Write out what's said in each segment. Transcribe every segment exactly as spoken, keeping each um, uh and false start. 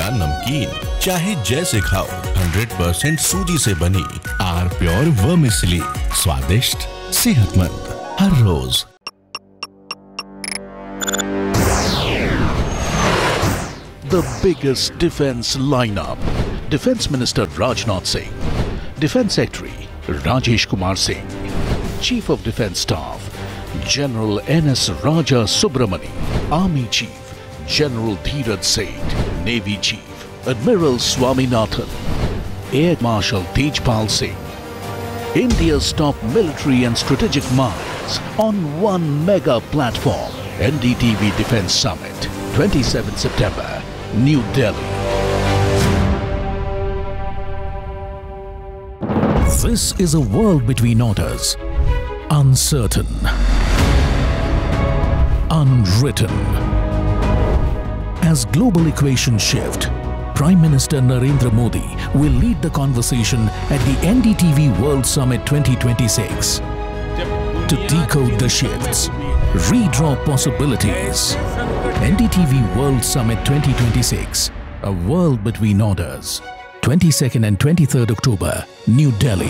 या नमकीन, चाहे जैसे खाओ, हंड्रेड परसेंट सूजी से बनी आर प्योर वर्मिसेली, स्वादिष्ट, सेहतमंद, हर रोज। The biggest defense lineup: Defense Minister Rajnath Singh, Defense Secretary Rajesh Kumar Singh, Chief of Defense Staff General N S Raja Subramani, Army Chief General Dheeraj Seth, Navy Chief Admiral Swaminathan, Air Marshal Tejpal Singh. India's top military and strategic minds on one mega platform. N D T V Defense Summit, twenty-seventh September, New Delhi. This is a world between orders. Uncertain. Unwritten. As global equations shift, Prime Minister Narendra Modi will lead the conversation at the N D T V World Summit twenty twenty-six. To decode the shifts, redraw possibilities. N D T V World Summit twenty twenty-six, a world between orders. twenty-second and twenty-third October, New Delhi.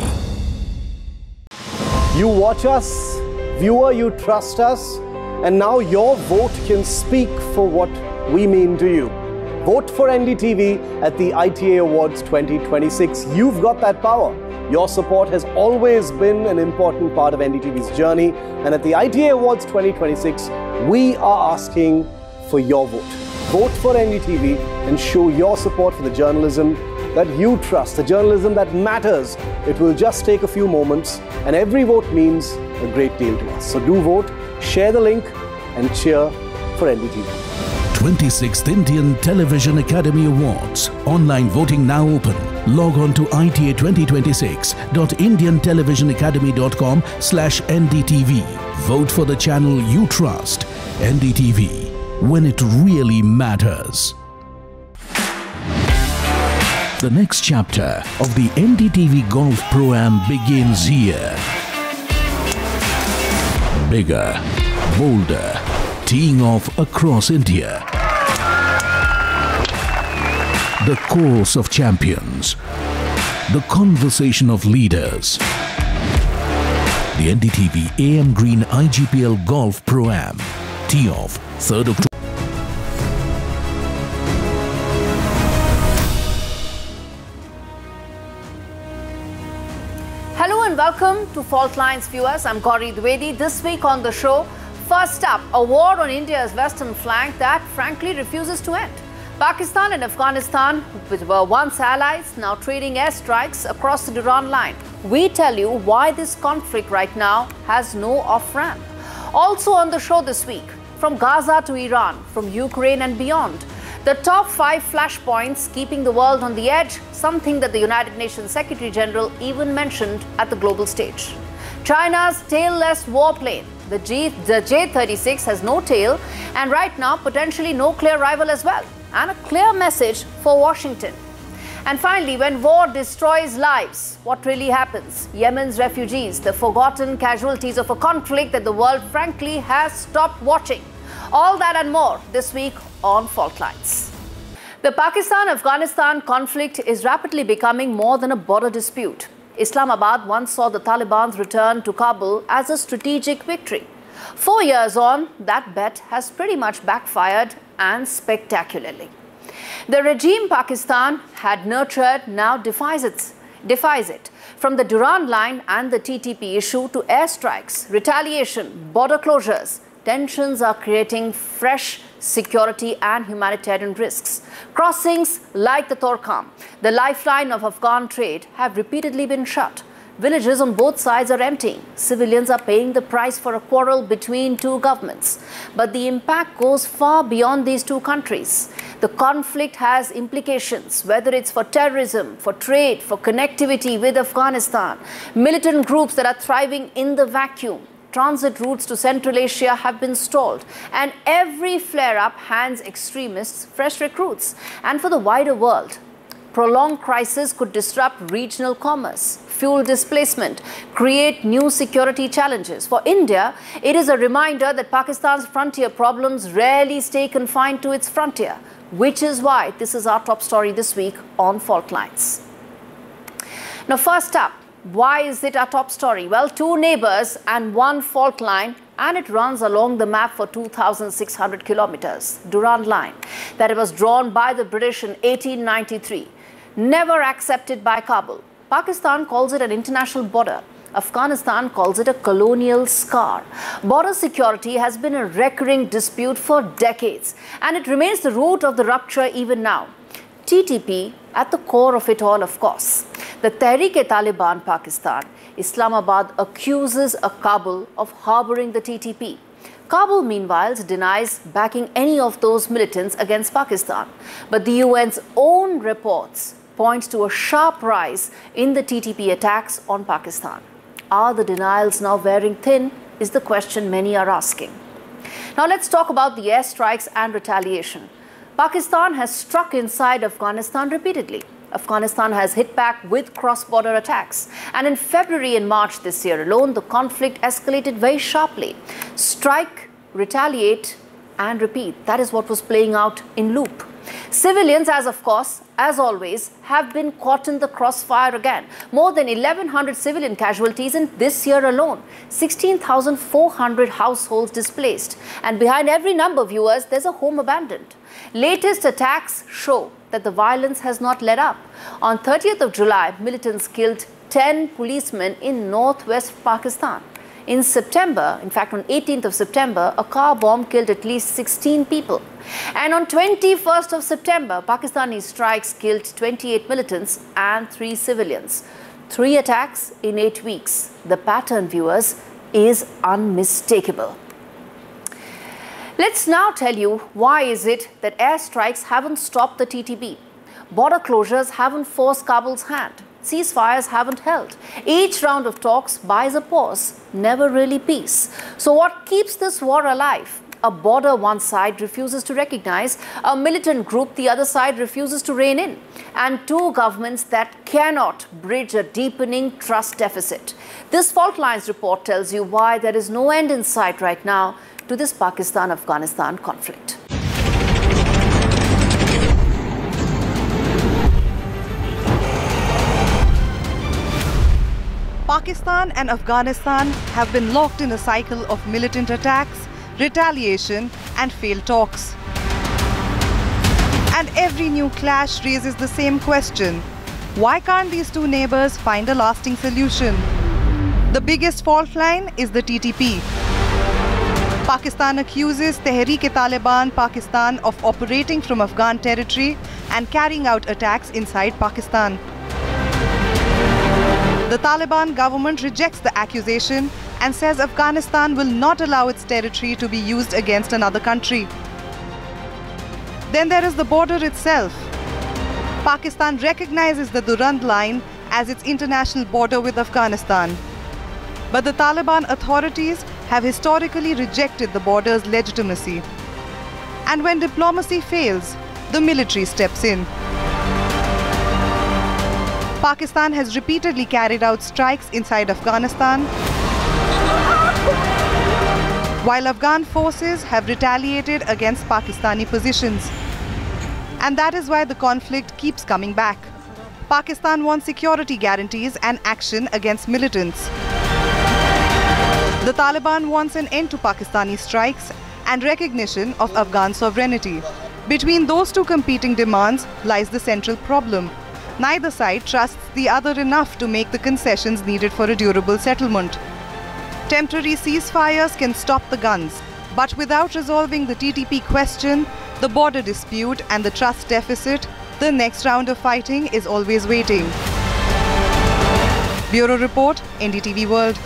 You watch us, viewer, you trust us, and now your vote can speak for what we mean to you. Vote for N D T V at the I T A Awards twenty twenty-six. You've got that power. Your support has always been an important part of N D T V's journey, and at the I T A Awards twenty twenty-six, we are asking for your vote. Vote for N D T V and show your support for the journalism that you trust, the journalism that matters. It will just take a few moments, and every vote means a great deal to us. So do vote, share the link, and cheer for N D T V. twenty-sixth Indian Television Academy Awards. Online voting now open. Log on to I T A twenty twenty-six dot indian television academy dot com slash N D T V. Vote for the channel you trust. N D T V, when it really matters. The next chapter of the N D T V Golf Pro-Am begins here. Bigger, bolder, teeing off across India. The course of champions. The conversation of leaders. The N D T V A M Green I G P L Golf Pro-Am. Tee off third October. Hello and welcome to Fault Lines viewers. I'm Gauri Dwivedi. This week on the show, first up, a war on India's western flank that frankly refuses to end. Pakistan and Afghanistan, which were once allies, now trading airstrikes across the Durand line. We tell you why this conflict right now has no off-ramp. Also on the show this week, from Gaza to Iran, from Ukraine and beyond, the top five flashpoints keeping the world on the edge, something that the United Nations Secretary General even mentioned at the global stage. China's tailless warplane, the, G, the J thirty-six, has no tail and right now potentially no clear rival as well, and a clear message for Washington. And finally, when war destroys lives, what really happens? Yemen's refugees, the forgotten casualties of a conflict that the world frankly has stopped watching. All that and more this week on Fault Lines. The Pakistan-Afghanistan conflict is rapidly becoming more than a border dispute. Islamabad once saw the Taliban's return to Kabul as a strategic victory. Four years on, that bet has pretty much backfired, and spectacularly. The regime Pakistan had nurtured now defies it. Defies it. From the Durand line and the T T P issue to airstrikes, retaliation, border closures, tensions are creating fresh security and humanitarian risks. Crossings like the Torkham, the lifeline of Afghan trade, have repeatedly been shut. Villages on both sides are emptying. Civilians are paying the price for a quarrel between two governments. But the impact goes far beyond these two countries. The conflict has implications, whether it's for terrorism, for trade, for connectivity with Afghanistan, militant groups that are thriving in the vacuum. Transit routes to Central Asia have been stalled, and every flare-up hands extremists fresh recruits. And for the wider world, prolonged crisis could disrupt regional commerce, fuel displacement, create new security challenges. For India, it is a reminder that Pakistan's frontier problems rarely stay confined to its frontier. which is why this is our top story this week on Fault Lines. Now, first up, why is it our top story? Well, two neighbors and one fault line, and it runs along the map for two thousand six hundred kilometers. Durand Line, that it was drawn by the British in eighteen ninety-three, never accepted by Kabul. Pakistan calls it an international border. Afghanistan calls it a colonial scar. Border security has been a recurring dispute for decades, and it remains the root of the rupture even now. T T P at the core of it all, of course. The Tehreek-e-Taliban Pakistan, Islamabad accuses a Kabul of harboring the T T P. Kabul, meanwhile, denies backing any of those militants against Pakistan. But the U N's own reports point to a sharp rise in the T T P attacks on Pakistan. Are the denials now wearing thin, is the question many are asking. Now let's talk about the airstrikes and retaliation. Pakistan has struck inside Afghanistan repeatedly. Afghanistan has hit back with cross-border attacks. And in February and March this year alone, the conflict escalated very sharply. Strike, retaliate, and repeat. That is what was playing out in loop. Civilians, as of course, as always, have been caught in the crossfire again. More than eleven hundred civilian casualties in this year alone. sixteen thousand four hundred households displaced. And behind every number, viewers, there's a home abandoned. Latest attacks show that the violence has not let up. On thirtieth of July, militants killed ten policemen in northwest Pakistan. In September, in fact on eighteenth of September, a car bomb killed at least sixteen people. And on twenty-first of September, Pakistani strikes killed twenty-eight militants and three civilians. Three attacks in eight weeks. The pattern, viewers, is unmistakable. Let's now tell you why is it that airstrikes haven't stopped the T T P. Border closures haven't forced Kabul's hand. Ceasefires haven't held. Each round of talks buys a pause, never really peace. So what keeps this war alive? A border one side refuses to recognize, a militant group the other side refuses to rein in, and two governments that cannot bridge a deepening trust deficit. This Fault Lines report tells you why there is no end in sight right now to this Pakistan-Afghanistan conflict. Pakistan and Afghanistan have been locked in a cycle of militant attacks, retaliation, and failed talks. And every new clash raises the same question: why can't these two neighbors find a lasting solution? The biggest fault line is the T T P. Pakistan accuses Tehreek-e-Taliban Pakistan of operating from Afghan territory and carrying out attacks inside Pakistan. The Taliban government rejects the accusation and says Afghanistan will not allow its territory to be used against another country. Then there is the border itself. Pakistan recognizes the Durand Line as its international border with Afghanistan. But the Taliban authorities have historically rejected the border's legitimacy. And when diplomacy fails, the military steps in. Pakistan has repeatedly carried out strikes inside Afghanistan, while Afghan forces have retaliated against Pakistani positions. And that is why the conflict keeps coming back. Pakistan wants security guarantees and action against militants. The Taliban wants an end to Pakistani strikes and recognition of Afghan sovereignty. Between those two competing demands lies the central problem. Neither side trusts the other enough to make the concessions needed for a durable settlement. Temporary ceasefires can stop the guns, but without resolving the T T P question, the border dispute and the trust deficit, the next round of fighting is always waiting. Bureau Report, N D T V World.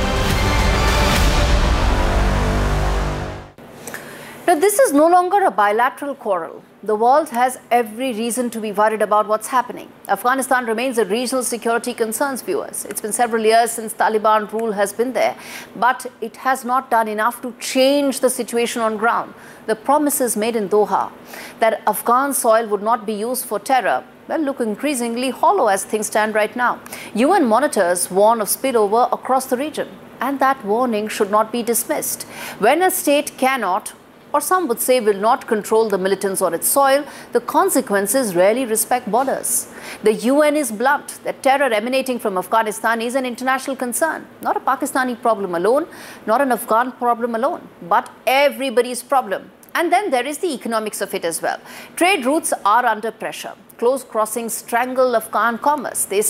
Now, this is no longer a bilateral quarrel. The world has every reason to be worried about what's happening. Afghanistan remains a regional security concerns, viewers. It's been several years since Taliban rule has been there, but it has not done enough to change the situation on ground. The promises made in Doha that Afghan soil would not be used for terror, well, look increasingly hollow as things stand right now. U N monitors warn of spillover across the region, and that warning should not be dismissed. When a state cannot or some would say will not control the militants on its soil, the consequences rarely respect borders. The U N is blunt that terror emanating from Afghanistan is an international concern, not a Pakistani problem alone, not an Afghan problem alone, but everybody's problem. And then there is the economics of it as well. Trade routes are under pressure. Closed crossings strangle Afghan commerce. They